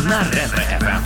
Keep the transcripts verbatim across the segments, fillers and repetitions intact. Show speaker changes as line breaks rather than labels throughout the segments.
на Ретро-эф эм.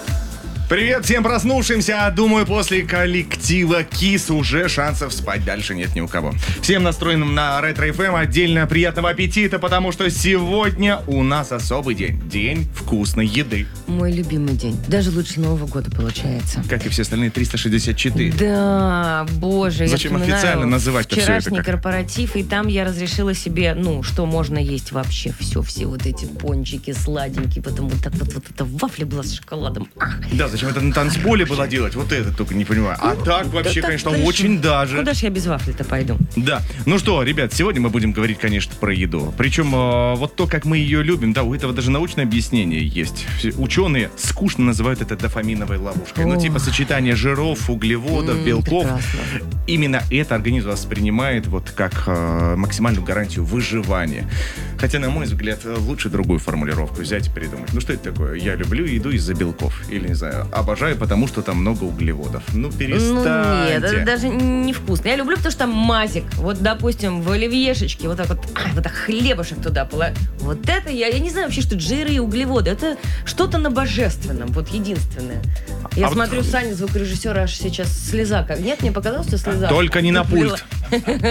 Привет всем проснувшимся. Думаю, после коллектива КИС уже шансов спать дальше нет ни у кого. Всем настроенным на Ретро-эф эм отдельно приятного аппетита, потому что сегодня у нас особый день. День вкусной еды.
Мой любимый день. Даже лучше Нового года получается.
Как и все остальные триста шестьдесят четыре.
Да, боже.
Зачем официально называть-то все это?
Вчерашний
как?
корпоратив, и там я разрешила себе, ну, что можно есть вообще. Все, все вот эти пончики сладенькие, потом вот так вот, вот эта вафля была с шоколадом. Ах.
Да, зачем это на танцполе было делать? Вот это только не понимаю. А
Ну,
так вообще,
да,
конечно,
так,
очень даже.
Куда ж я без вафли-то пойду?
Да. Ну что, ребят, сегодня мы будем говорить, конечно, про еду. Причем э, вот то, как мы ее любим, да, у этого даже научное объяснение есть. Ученые скучно называют это дофаминовой ловушкой. Ну,
О.
типа сочетание жиров, углеводов,
М,
белков.
прекрасно.
Именно это организм воспринимает вот как э, максимальную гарантию выживания. Хотя, на мой взгляд, лучше другую формулировку взять и придумать. Ну, что это такое? Я люблю еду из-за белков. Или, не знаю, обожаю, потому что там много углеводов. Ну, перестаньте.
Ну, нет, это даже невкусно. Я люблю, потому что там мазик. Вот, допустим, в оливьешечке вот так вот, а, вот так хлебушек туда положить. Вот это я, я не знаю вообще, что это жиры и углеводы. Это что-то на божественном, вот единственное. Я
А
смотрю,
вот...
Саня, звукорежиссер, аж сейчас слеза как. Нет, мне показалось, что слеза.
Только не на
Выплыла.
пульт.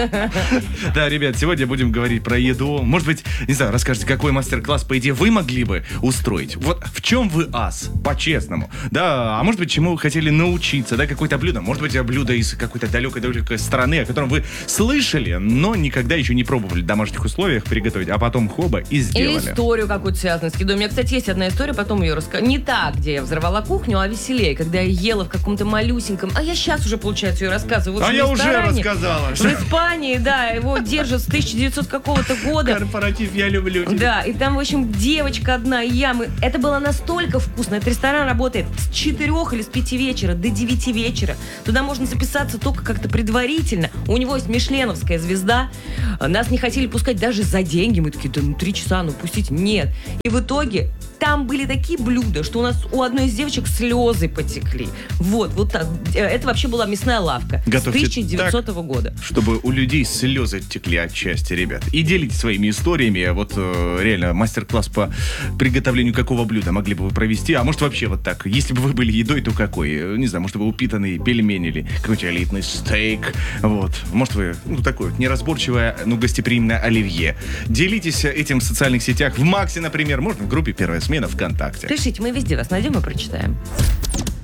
Да, ребят, сегодня будем говорить про еду. Может быть, не знаю, расскажите, какой мастер-класс, по идее, вы могли бы устроить? Вот в чем вы ас, по-честному? Да, а может быть, чему вы хотели научиться, да, какое-то блюдо? Может быть, блюдо из какой-то далекой-далекой страны, о котором вы слышали, но никогда еще не пробовали в домашних условиях приготовить, а потом хоба и сделали.
Или историю какую-то связанную с едой. У меня, кстати, есть одна история, потом ее расскажу. Не та, где я взорвала кухню, а веселее, когда я ела в каком-то малюсеньком. А я сейчас уже, получается, ее рассказываю. В
А
общем,
я
в
уже
ресторане
рассказала.
В Испании, да, его держат с тысяча девятисотого какого-то года.
Корпоратив я люблю тебя.
Да, и там, в общем, девочка одна, и я, мы... Это было настолько вкусно. Этот ресторан работает с четырех или с пяти вечера до девяти вечера. Туда можно записаться только как-то предварительно. У него есть мишленовская звезда. Нас не хотели пускать даже за деньги. Мы такие, да ну три часа, ну пустить. Нет. И в итоге там были такие блюда, что у нас у одной из девочек слезы потекли. Вот, вот так. Это вообще была мясная лавка.
Готовьте
с тысяча девятисотого года.
Чтобы у людей слезы текли от счастья, ребят. И делитесь своими историями. Вот э, реально мастер-класс по приготовлению какого блюда могли бы вы провести. А может вообще вот так. Если бы вы были едой, то какой? Не знаю, может вы упитанный пельмень или какой-нибудь элитный стейк. Вот. Может вы, ну такое вот неразборчивое, ну гостеприимное оливье. Делитесь этим в социальных сетях. В Максе, например. Можно в группе «Первая смена» ВКонтакте.
Пишите, мы везде вас найдем и прочитаем.